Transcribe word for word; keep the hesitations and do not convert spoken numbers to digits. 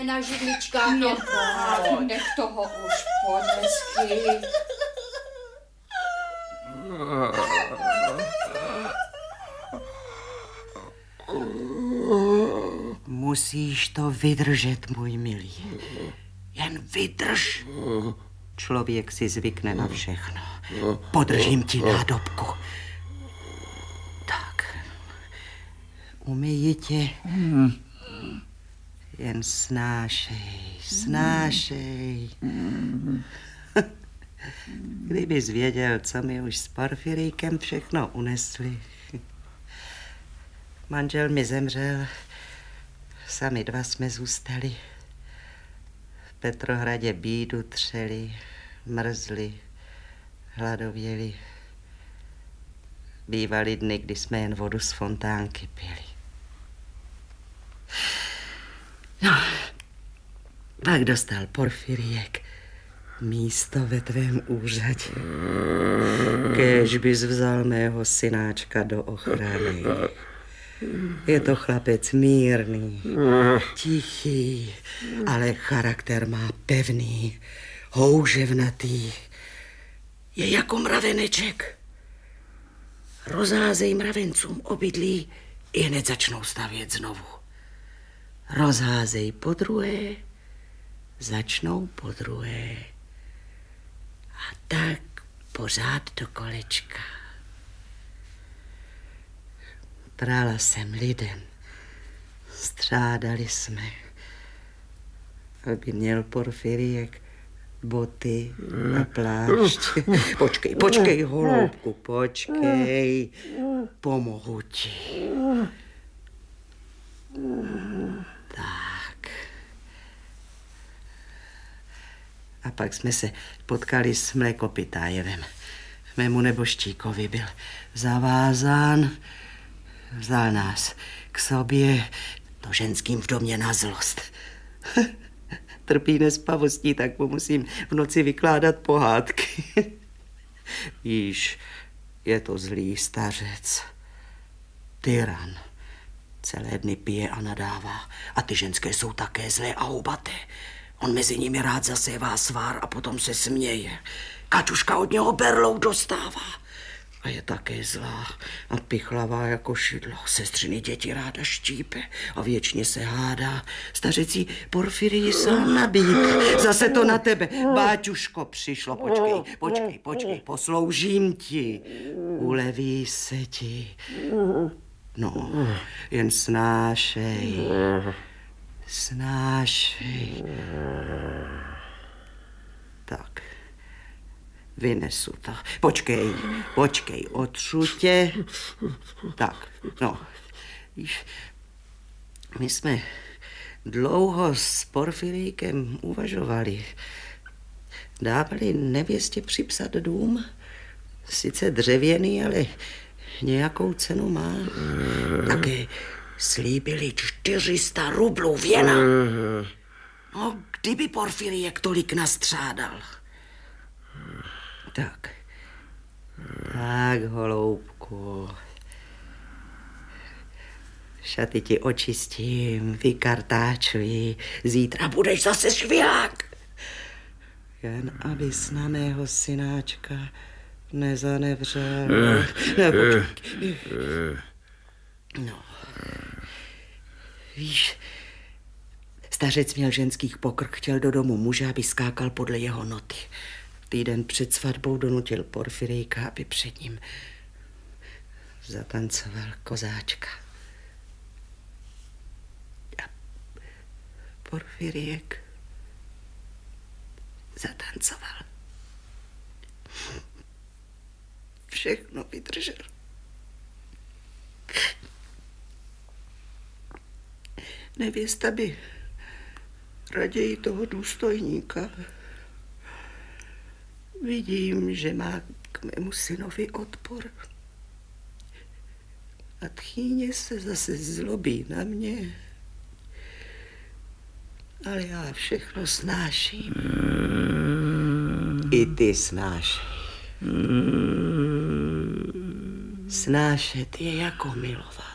Na židličkách no, jen pohádí, nech toho už podnesky. Musíš to vydržet, můj milý. Jen vydrž. Člověk si zvykne na všechno. Podržím ti nádobku. Tak. Umyji tě. Jen snášej, snášej. Kdybys věděl, co mi už s Porfirijkem všechno unesli. Manžel mi zemřel, sami dva jsme zůstali. V Petrohradě bídu třeli, mrzli, hladověli. Bývaly dny, kdy jsme jen vodu z fontánky pili. No, pak dostal Porfirijek místo ve tvém úřadě. Kéž bys vzal mého synáčka do ochrany. Je to chlapec mírný, tichý, ale charakter má pevný, houževnatý. Je jako mraveneček. Rozházej mravencům obydlí, i hned začnou stavět znovu. Rozházej po druhé, začnou po druhé. A tak pořád do kolečka. Prala jsem lidem, střádali jsme, aby měl Porfirijek boty a plášť. Počkej, počkej, holoubku, počkej, pomohu ti. Tak. A pak jsme se potkali s Mlékopitájevem. Mému neboštíkovi byl zavázán, vzal nás k sobě, to ženským v domě na zlost. Trpí nespavostí, tak mu musím v noci vykládat pohádky. Víš, je to zlý stařec, tyran. Celé dny pije a nadává. A ty ženské jsou také zlé a houbaté. On mezi nimi rád zasévá svár a potom se směje. Kaťuška od něho berlou dostává. A je také zlá a pichlavá jako šidlo. Sestřiny děti ráda štípe a věčně se hádá. Stařecí Porfirij sám nabít. Zase to na tebe. Báťuško, přišlo. Počkej, počkej, počkej. Posloužím ti. Uleví se ti. No, jen snášej. Snášej. Tak. Vynesu to. Počkej, počkej, otřu tě. Tak, no. Víš, my jsme dlouho s Porfirijkem uvažovali. Dávali nevěstě připsat dům. Sice dřevěný, ale nějakou cenu má. Také slíbili čtyři sta rublů věna. No, kdyby Porfirijek tolik nastřádal. Tak. Tak, holoubku. Šaty ti očistím, vykartáčuji. Zítra budeš zase švihák. Jen abys na mého synáčka nezanevřel. Ne, počkej. No. Víš, stařec měl ženských pokrk, chtěl do domu muže, aby skákal podle jeho noty. Týden před svatbou donutil Porfirijka, aby před ním zatancoval kozáčka. A Porfirijek zatancoval. Všechno vydržel. Nevěsta by raději toho důstojníka. Vidím, že má k mému synovi odpor. A tchýně se zase zlobí na mě. Ale já všechno snáším. I ty snášej. Snášet je jako milovat.